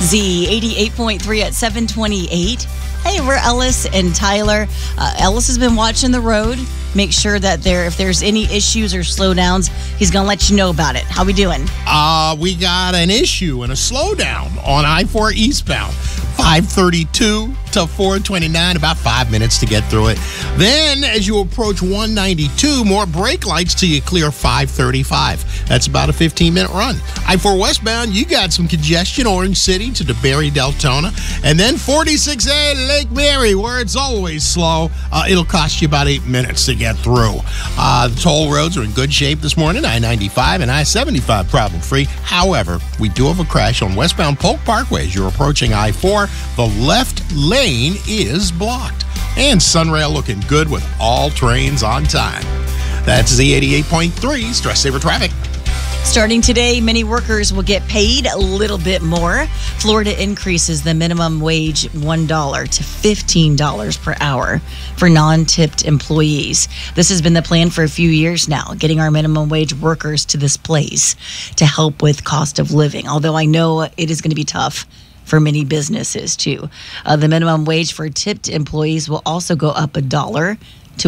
Z 88.3 at 728. Hey, we're Ellis and Tyler. Ellis has been watching the road. Make sure that if there's any issues or slowdowns, he's going to let you know about it. How we doing? We got an issue and a slowdown on I-4 eastbound. 532 to 429, about 5 minutes to get through it. Then, as you approach 192, more brake lights till you clear 535. That's about a 15-minute run. I-4 westbound, you got some congestion, Orange City to DeBerry, Deltona. And then 46A, Lake Mary, where it's always slow. It'll cost you about 8 minutes to get through. The toll roads are in good shape this morning. I-95 and I-75 problem-free. However, we do have a crash on westbound Polk Parkway as you're approaching I-4. The left lane is blocked. And Sunrail looking good with all trains on time. That's Z88.3 Stress Saver Traffic. Starting today, many workers will get paid a little bit more. Florida increases the minimum wage $1 to $15 per hour for non-tipped employees. This has been the plan for a few years now, getting our minimum wage workers to this place to help with cost of living. Although I know it is going to be tough for many businesses too. The minimum wage for tipped employees will also go up $1 to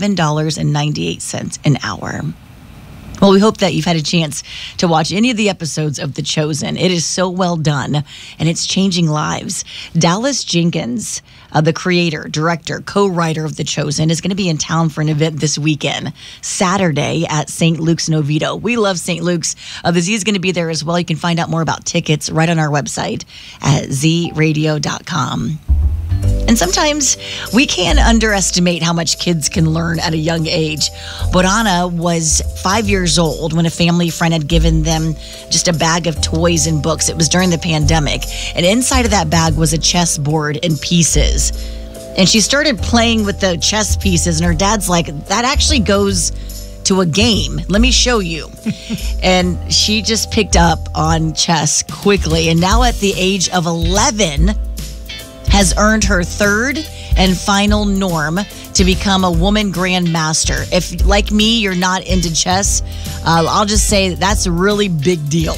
$11.98 an hour. Well, we hope that you've had a chance to watch any of the episodes of The Chosen. It is so well done, and it's changing lives. Dallas Jenkins, the creator, director, co-writer of The Chosen, is going to be in town for an event this weekend, Saturday at St. Luke's in Oviedo. We love St. Luke's. The Z is going to be there as well. You can find out more about tickets right on our website at zradio.com. And sometimes we can underestimate how much kids can learn at a young age. Borana was 5 years old when a family friend had given them just a bag of toys and books. It was during the pandemic. And inside of that bag was a chessboard and pieces. And she started playing with the chess pieces. And her dad's like, that actually goes to a game. Let me show you. And she just picked up on chess quickly. And now at the age of 11... has earned her third and final norm to become a woman grandmaster. If, like me, you're not into chess, I'll just say that's a really big deal.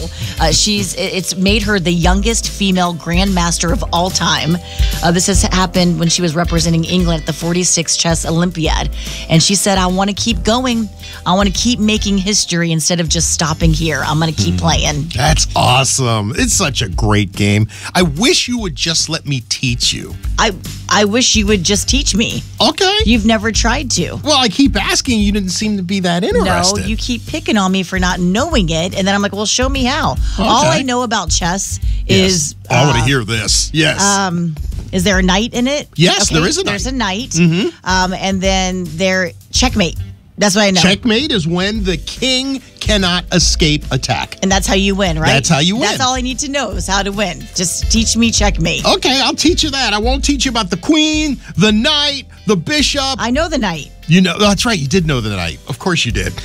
It's made her the youngest female grandmaster of all time. This has happened when she was representing England at the 46th Chess Olympiad. And she said, I want to keep going. I want to keep making history instead of just stopping here. I'm going to keep playing. That's awesome. It's such a great game. I wish you would just let me teach you. I wish you would just teach me. Okay. You've never tried to. Well, I keep asking. You didn't seem to be that interested. No, you keep picking on me for not knowing it. And then I'm like, well, show me how. Okay. All I know about chess is... I want to hear this. Yes. Is there a knight in it? Yes, okay, there is a knight. There's a knight. Mm-hmm. And then checkmate. That's what I know. Checkmate is when the king cannot escape attack. And that's how you win, right? That's how you win. That's all I need to know is how to win. Just teach me checkmate. Okay, I'll teach you that. I won't teach you about the queen, the knight, the bishop. I know the knight. You know, that's right. You did know the knight. Of course you did.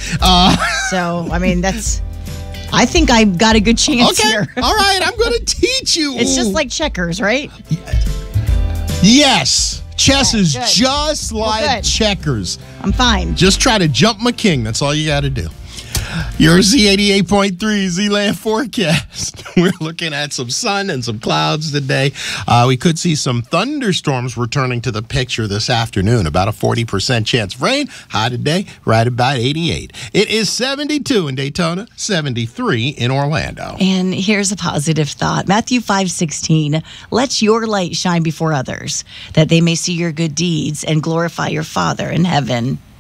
So, I mean, I think I got a good chance here. All right, I'm going to teach you. It's just like checkers, right? Yes. Chess is good. just like checkers. I'm fine. Just try to jump my king. That's all you got to do. Your Z88.3 Z-Land forecast. We're looking at some sun and some clouds today. We could see some thunderstorms returning to the picture this afternoon. About a 40% chance of rain. High today, right about 88. It is 72 in Daytona, 73 in Orlando. And here's a positive thought. Matthew 5:16. Let your light shine before others, that they may see your good deeds and glorify your Father in heaven.